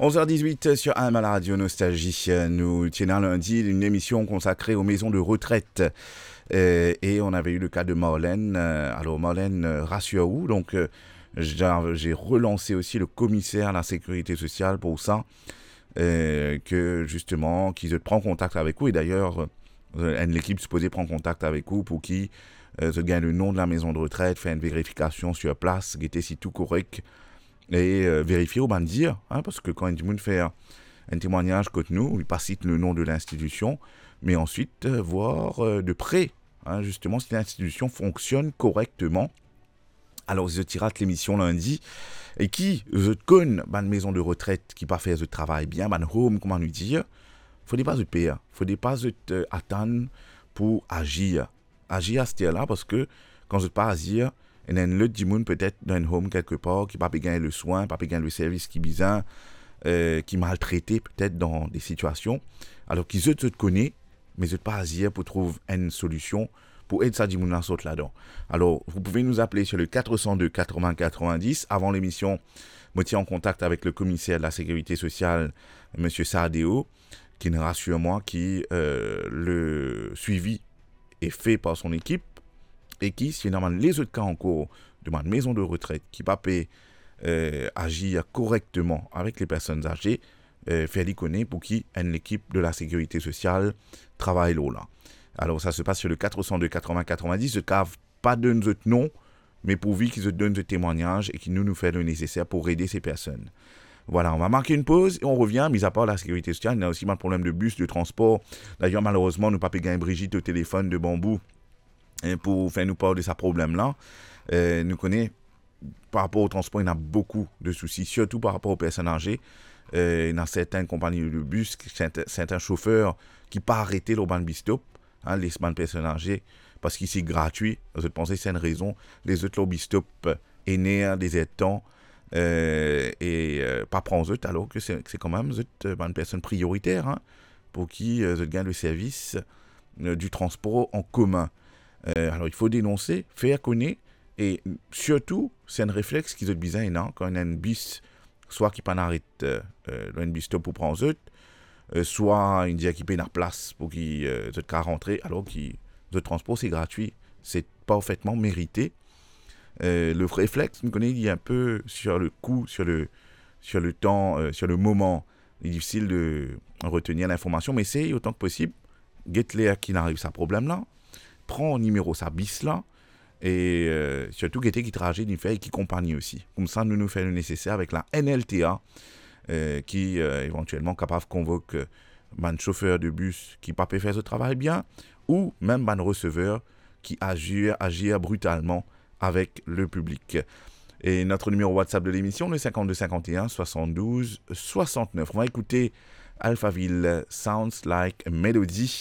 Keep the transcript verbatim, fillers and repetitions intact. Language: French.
onze heures dix-huit sur A M à la radio Nostalgie. Nous tenons lundi une émission consacrée aux maisons de retraite. Euh, et on avait eu le cas de Marlène. Alors Marlène, rassure-vous. Donc euh, j'ai relancé aussi le commissaire à la sécurité sociale pour ça. Euh, que justement, qu'ils prennent contact avec vous. Et d'ailleurs, euh, l'équipe supposée prendre contact avec vous pour qu'ils euh, se gagnent le nom de la maison de retraite, faire une vérification sur place, qui était si tout correct. Et euh, vérifier au ban dire, hein, parce que quand un monde fait un témoignage contre nous, il pas cite le nom de l'institution, mais ensuite euh, voir euh, de près, hein, justement, si l'institution fonctionne correctement. Alors, je tirate l'émission lundi, et qui, je connais, une maison de retraite qui pas fait ce travail bien, ban home, comment nous dire, faut pas se payer, faut pas se euh, attendre pour agir. Agir à ce là parce que quand je pas agir, il y a un autre monde peut-être dans un home quelque part qui n'a pas gagné le soin, pas gagné le service qui bizarre, euh, qui maltraité peut-être dans des situations. Alors qu'ils se connaissent, mais ils pas agir pour trouver une solution pour aider ça du monde saute là-dedans. Alors vous pouvez nous appeler sur le quatre cent deux quatre-vingts quatre-vingt-dix. Avant l'émission, je me tiens en contact avec le commissaire de la sécurité sociale, M. Sardéo, qui nous rassure moi qui euh, le suivi est fait par son équipe. Et qui, si normalement les autres cas en cours de ma maison de retraite qui pas peut euh, agir correctement avec les personnes âgées, euh, faire les connaître pour qui une équipe de la sécurité sociale travaille là. Alors ça se passe sur le quatre cent deux quatre-vingts quatre-vingt-dix, ce cas pas de notre nom, mais pourvu qu'ils se donnent des témoignages et qu'ils nous nous fassent le nécessaire pour aider ces personnes. Voilà, on va marquer une pause et on revient. Mis à part la sécurité sociale, il y a aussi mal problème de bus, de transport. D'ailleurs, malheureusement, nous pas pu gagner Brigitte au téléphone de Bambou pour faire nous parler de ce problème-là. Euh, nous connaissons, par rapport au transport, il y a beaucoup de soucis, surtout par rapport aux personnes âgées. Euh, il y a certaines compagnies de bus, certains chauffeurs qui ne pas arrêter l'urban bistop, hein, les semaines personnes âgées, parce qu'ici c'est gratuit. Je pense que c'est une raison. Les autres bistop est né des étangs euh, et euh, pas prendre eux, alors que c'est, c'est quand même euh, une personne prioritaire, hein, pour qui euh, gagne le service euh, du transport en commun. Euh, alors il faut dénoncer, faire connaître, et surtout, c'est un réflexe qui est bizarre, non? Quand il y a un bus, soit qui pas n'arrête euh, un bus stop pour prendre eux, euh, soit il dit qu'il paye la place pour qu'il euh, se rentrer, alors que le transport c'est gratuit, c'est parfaitement mérité. Euh, le réflexe, je connais, il est un peu sur le coup, sur le, sur le temps, euh, sur le moment, il est difficile de retenir l'information, mais c'est autant que possible, get l'air qui n'arrive à ce problème-là. Prends au numéro sa bis là et euh, surtout qui qui trajet d'une fait et qui compagnie aussi. Comme ça, nous nous faisons le nécessaire avec la N L T A euh, qui euh, éventuellement capable de convoquer un chauffeur de bus qui pas peut faire ce travail bien ou même un receveur qui agit, agit brutalement avec le public. Et notre numéro WhatsApp de l'émission, le cinquante-deux cinquante et un soixante-douze soixante-neuf. On va écouter Alphaville Sounds Like Melody